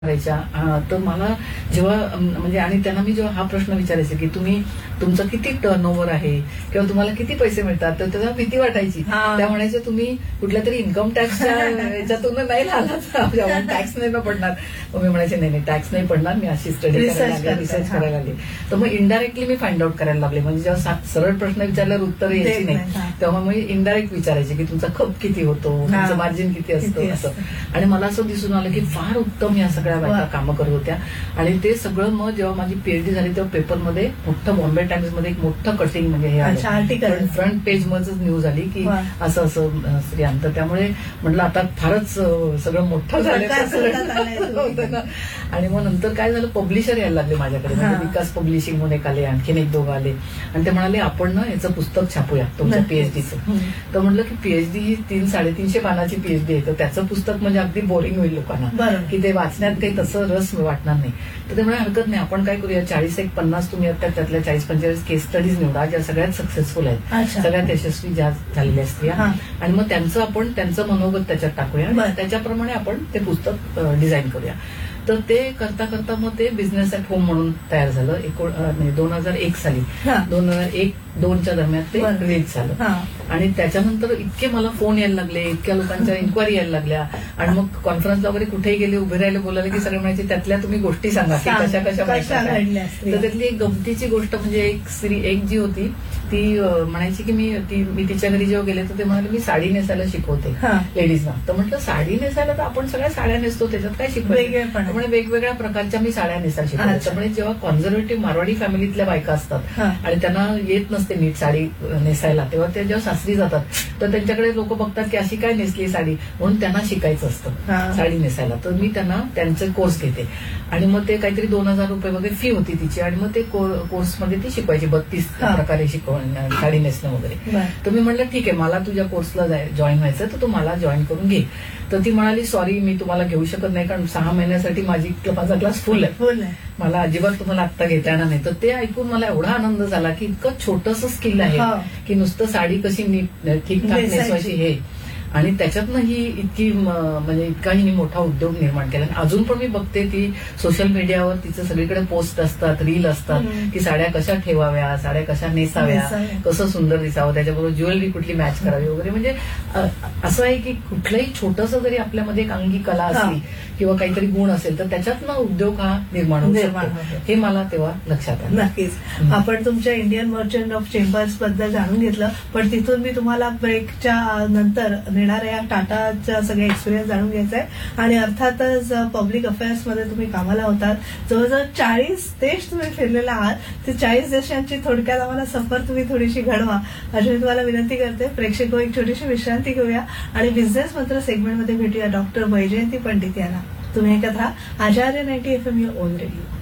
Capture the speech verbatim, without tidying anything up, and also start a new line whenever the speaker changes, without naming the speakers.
करायच्या. अ, तर मला जेव्हा अम, म्हणजे आणि त्यांना मी जेव्हा हा प्रश्न विचारायचे की तुम्ही तुमचं किती टर्नओव्हर आहे किंवा तुम्हाला किती पैसे मिळतात, तर त्याला भीती वाटायची.
हा.
त्या म्हणायचे तुम्ही कुठल्या तरी इन्कम टॅक्सच्या याच्यातून नाही राहणार, टॅक्स नाही ना पडणार. मग मी म्हणायचे नाही नाही टॅक्स नाही पडणार, मी अशी स्टडी
Research
करायला लागले,
करते,
रिसर्च
हा.
करायला लागले. तर मग इनडायरेक्टली मी फाइंड आउट करायला लागले. म्हणजे जेव्हा सा- सरळ प्रश्न विचारल्यावर उत्तर यायची
देत
नाही,
नाही, हा.
तेव्हा मग इनडायरेक्ट विचारायचे की तुमचा खप किती होतो,
हा.
तुमचं मार्जिन किती
किती
असतं
असतं.
असं. आणि मला असं दिसून आलं की फार उत्तम या सगळ्या बायका
वा.
कामं करत होत्या. आणि ते सगळं मग जेव्हा माझी पीएचडी झाली तेव्हा पेपरमध्ये मोठं बॉम्बे टाइम्स मध्ये एक मोठं कटिंग म्हणजे हे
अच्छा, article.
फ्रंट पेज मध्येच न्यूज आली की
वा.
असं असं अं, स्त्रियांत. त्यामुळे म्हटलं आता फारच अं, सगळं मोठं झालं
प्रकार करतात आलाय तुम्ही.
होतं ना. आणि मग नंतर काय झालं, पब्लिशर यायला लागले माझ्याकडे. म्हणजे
हा.
विकास पब्लिशिंग म्हणून एक आले, आणखीन एक दोघं आले आणि ते म्हणाले आपण ना याचं पुस्तक छापूया तुमच्या
नक्कीच.
पीएचडीचं.
हम्म.
तर म्हटलं की पीएचडी ही तीन साडेतीनशे पानाची पीएचडी आहे, तर त्याचं पुस्तक म्हणजे अगदी बोरिंग होईल लोकांना,
बरोबर.
की ते वाचण्यात काही तसं रस वाटणार नाही. तर ते म्हणाले हरकत नाही, आपण काय करूया, चाळीस एक पन्नास तुम्ही आता त्यातल्या चाळीस पंचेचाळीस केस स्टडीज निवडा ज्या सगळ्यात सक्सेसफुल आहेत,
अच्छा.
सगळ्यात यशस्वी ज्या झालेल्या स्त्रिया,
हा.
आणि मग त्यांचं आपण त्यांचं मनोगत त्याच्यात टाकूया आणि
बरं.
त्याच्याप्रमाणे आपण ते पुस्तक डिझाईन करूया. तर ते करता करता मग ते बिझनेस ॲट होम म्हणून तयार झालं. एकोण दोन हजार एक साली,
हा.
दोन हजार एक दोनच्या दरम्यान ते
बरं.
रिलीज झालं.
हा.
आणि त्याच्यानंतर इतके मला फोन यायला लागले, इतक्या लोकांच्या इन्क्वायरी यायला लागल्या. आणि मग कॉन्फरन्सला वगैरे कुठेही गेले, उभे राहिले, बोलायला की सगळे म्हणायचे त्यातल्या तुम्ही गोष्टी सांगा की
सांग.
कशा कशा
कशा
माहिती काय.
घडल्या स्त्रिया.
तर त्यातली एक गमतीची गोष्ट म्हणजे एक स्त्री एक जी होती ती अं, म्हणायची की मी ती मी तिच्या घरी जेव्हा गेले तर ते म्हणाले मी साडी नेसायला शिकवते
हा.
लेडीजना. तर म्हटलं साडी नेसायला तर आपण सगळ्या साड्या नेसतो, त्याच्यात काय शिकवायचं.
वेगळेपण.
त्यामुळे वेगवेगळ्या प्रकारच्या मी साड्या नेसायला शिकवते.
अच्छा.
त्यामुळे जेव्हा कॉन्झर्वेटिव्ह मारवाडी फॅमिलीतल्या बायका असतात
हा.
आणि त्यांना येत नसते नीट साडी अं, नेसायला, तेव्हा ते जेव्हा सासरी जातात तर त्यांच्याकडे लोक बघतात की अशी काय नेसली साडी, म्हणून त्यांना शिकायचं
हा.
असतं साडी नेसायला. तर मी त्यांना त्यांचे कोर्स घेते आणि मग ते काहीतरी दोन हजार रुपये वगैरे फी होती तिची, आणि मग ते कोर्समध्ये ती शिकवायची बत्तीस
हा.
प्रकारे शिकवण साडी नेसणं वगैरे.
बरं.
तर मी म्हटलं ठीक आहे, मला तुझ्या कोर्सला जॉईन व्हायचं तर तू मला जॉईन करून घे. तर ती म्हणाली सॉरी मी तुम्हाला घेऊ शकत नाही, कारण सहा महिन्यासाठी माझी माझा क्लास फुल आहे,
फुल आहे.
मला अजिबात तुम्हाला आत्ता घेता येणार नाही. तर ते ऐकून मला एवढा आनंद झाला की इतकं छोटंसं स्किल आहे
हो.
की नुसतं साडी कशी नीट ठीकठाक
नेसायची.
नेसवायची हे, आणि त्याच्यातनं ही इतकी म, म्हणजे इतका हिने मोठा उद्योग निर्माण केला. आणि अजून पण मी बघते ती सोशल मीडियावर तिचं सगळीकडे पोस्ट असतात, रील असतात
हम्म.
की साड्या कशा ठेवाव्या, साड्या कशा नेसाव्या,
नेसाव्या.
कसं सुंदर दिसावं, त्याच्याबरोबर ज्वेलरी कुठली मॅच करावी वगैरे. म्हणजे अ, असं आहे की कुठलंही छोटंसं जरी आपल्यामध्ये एक अंगी कला असली किंवा काहीतरी गुण असेल तर त्याच्यातनं उद्योग हा निर्माण होऊ
निर्माण
शकतो.
होतो.
हे मला तेव्हा लक्षात आलं.
नक्कीच.
हम्म.
आपण तुमच्या इंडियन मर्चंट ऑफ चेंबर्स बद्दल जाणून घेतलं, पण तिथून मी तुम्हाला ब्रेकच्या नंतर नेणाऱ्या टाटाचा सगळे एक्सपिरियन्स जाणून घ्यायचा आहे. आणि अर्थातच पब्लिक अफेअर्स मध्ये तुम्ही कामाला होतात, जवळजवळ चाळीस देश तुम्ही फिरलेला आहात. ते चाळीस देशांची थोडक्यात आम्हाला सफर तुम्ही थोडीशी घडवा अशी मी तुम्हाला विनंती करते. प्रेक्षक एक छोटीशी विश्रांती घेऊया आणि बिझनेस मंत्र सेगमेंटमध्ये भेटूया डॉक्टर वैजयंती पंडित यांना. तुम्ही ऐकत राहा आचार्य ninety F M on radio.